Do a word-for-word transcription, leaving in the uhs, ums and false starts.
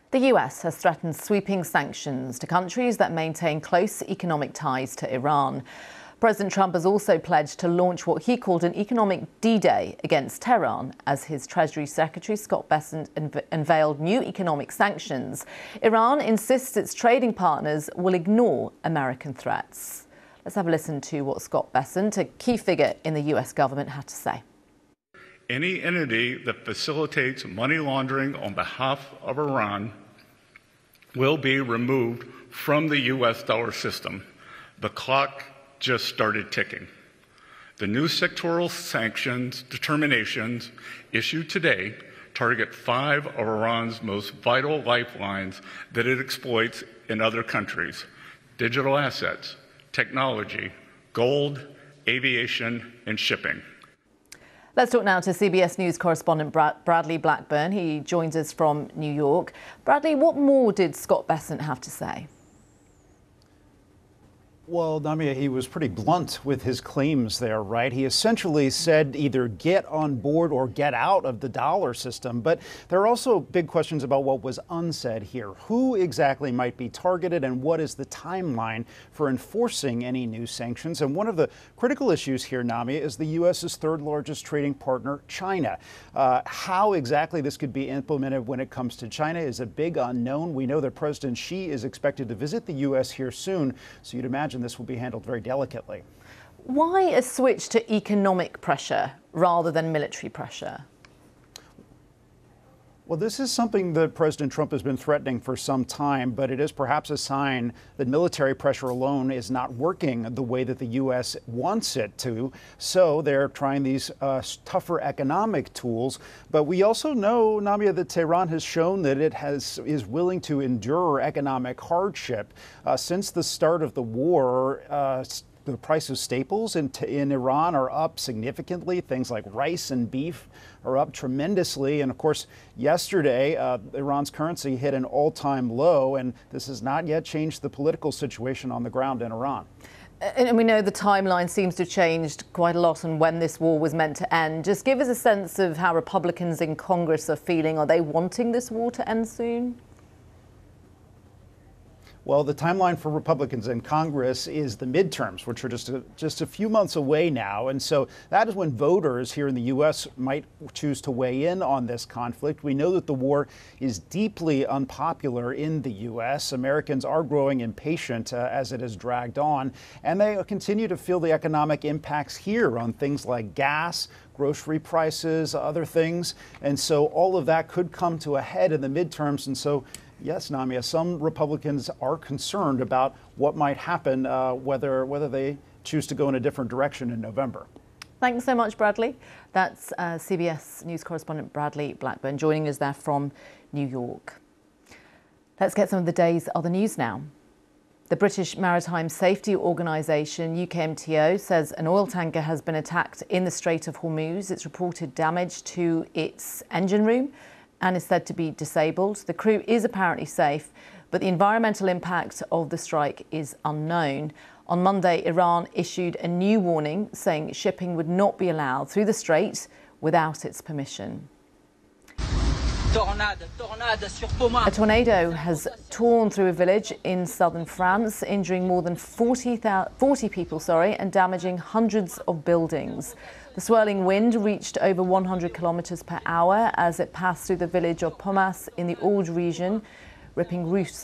The U S has threatened sweeping sanctions to countries that maintain close economic ties to Iran. President Trump has also pledged to launch what he called an economic D-Day against Tehran as his Treasury Secretary Scott Bessent unve- unveiled new economic sanctions. Iran insists its trading partners will ignore American threats. Let's have a listen to what Scott Bessent, a key figure in the U S government, had to say. Any entity that facilitates money laundering on behalf of Iran will be removed from the U S dollar system. The clock just started ticking. The new sectoral sanctions determinations issued today target five of Iran's most vital lifelines that it exploits in other countries: digital assets, technology, gold, aviation, and shipping. Let's talk now to C B S News correspondent Brad- Bradley Blackburn. He joins us from New York. Bradley, what more did Scott Bessent have to say? Well, Namia, he was pretty blunt with his claims there, right? He essentially said either get on board or get out of the dollar system. But there are also big questions about what was unsaid here. Who exactly might be targeted, and what is the timeline for enforcing any new sanctions? And one of the critical issues here, Namia, is the U S's third largest trading partner, China. Uh, how exactly this could be implemented when it comes to China is a big unknown. We know that President Xi is expected to visit the U S here soon, so you'd imagine this will be handled very delicately. Why a switch to economic pressure rather than military pressure? Well, this is something that President Trump has been threatening for some time, but it is perhaps a sign that military pressure alone is not working the way that the U S wants it to. So they're trying these uh, tougher economic tools. But we also know, Namia, that Tehran has shown that it has is willing to endure economic hardship. Uh, since the start of the war, uh, the price of staples in, in Iran are up significantly. Things like rice and beef are up tremendously. And of course, yesterday, uh, Iran's currency hit an all-time low, and this has not yet changed the political situation on the ground in Iran. And we know the timeline seems to have changed quite a lot on when this war was meant to end. Just give us a sense of how Republicans in Congress are feeling. Are they wanting this war to end soon? Well, the timeline for Republicans in Congress is the midterms, which are just a, just a few months away now. And so that is when voters here in the U S might choose to weigh in on this conflict. We know that the war is deeply unpopular in the U S. Americans are growing impatient uh, as it has dragged on, and they continue to feel the economic impacts here on things like gas, grocery prices, other things. And so all of that could come to a head in the midterms. And so yes, Namia, some Republicans are concerned about what might happen, uh, whether whether they choose to go in a different direction in November. Thanks so much, Bradley. That's uh, C B S News correspondent Bradley Blackburn joining us there from New York. Let's get some of the day's other news now. The British Maritime Safety Organisation, U K M T O, says an oil tanker has been attacked in the Strait of Hormuz. It's reported damage to its engine room and is said to be disabled. The crew is apparently safe, but the environmental impact of the strike is unknown. On Monday, Iran issued a new warning saying shipping would not be allowed through the strait without its permission. A tornado has torn through a village in southern France, injuring more than forty, forty people sorry, and damaging hundreds of buildings. The swirling wind reached over one hundred kilometers per hour as it passed through the village of Pomas in the Auge region, ripping roofs